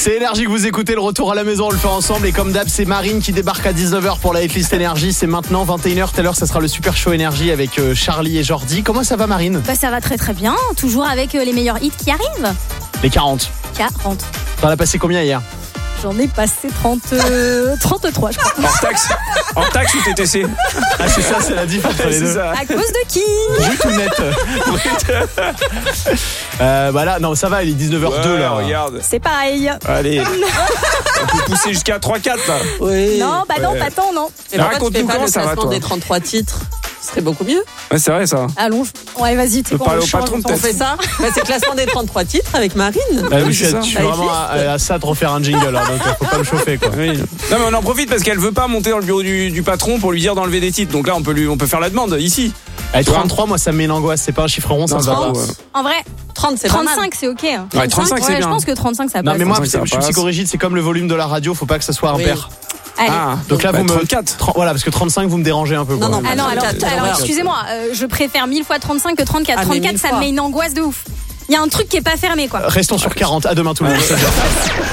C'est Énergie que vous écoutez, le retour à la maison, on le fait ensemble. Et comme d'hab, c'est Marine qui débarque à 19h pour la hitlist Énergie. C'est maintenant 21h, tout à l'heure ça sera le super show Énergie avec Charlie et Jordi. Comment ça va Marine ? Bah ça va très très bien, toujours avec les meilleurs hits qui arrivent. Les 40. 40. T'en as passé combien hier ? J'en ai passé 33 je crois. En taxe ou TTC? Ah c'est ça, c'est la différence entre les deux. Ça. À cause de qui ? Vu tout net. Bah là, non ça va, il est 19h02 là. Regarde. C'est pareil. Allez. On peut pousser jusqu'à 3-4 là. Oui. Non, bah non, pas tant, non. Et pourquoi tu Raconte-nous fais pas comment le ça va, classement toi. des 33 titres? Ce serait beaucoup mieux. Ouais, c'est vrai ça. Allons, ouais vas-y, tu sais peux quoi, parler on au change, patron, on On fait ça. C'est le classement des 33 titres avec Marine. Bah oui, c'est ça. je suis vraiment à ça de refaire un jingle là, donc faut pas me chauffer quoi. Oui. Non mais on en profite parce qu'elle veut pas monter dans le bureau du patron pour lui dire d'enlever des titres. Donc là on peut faire la demande ici. Allez, 33, moi ça me met une angoisse, c'est pas un chiffre rond, ça me va pas. 30. En vrai, 30, c'est pas mal. 35 c'est ok. Hein. Ouais, 35, c'est ouais, bien. je pense que 35 ça passe. Non mais moi 35, ça je suis passe. psychorigide, c'est comme le volume de la radio, faut pas que ça soit impair. Allez. Ah, Donc là bah, vous me 34. Voilà, parce que 35 vous me dérangez un peu quoi. Non, non, Ah non, alors 34, excusez-moi, je préfère 1000 fois 35 que 34. Ah, mais 34 1000 ça fois. me met une angoisse de ouf. Il y a un truc qui est pas fermé quoi. Restons sur 40, à demain tout le monde. 16h.